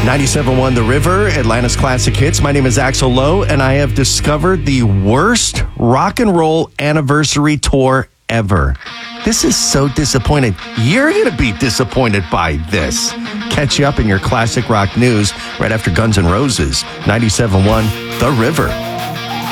97.1 The River, Atlanta's classic hits. My name is Axel Lowe, and I have discovered the worst rock and roll anniversary tour ever. This is so disappointing. You're going to be disappointed by this. Catch you up in your classic rock news right after Guns N' Roses. 97.1 The River.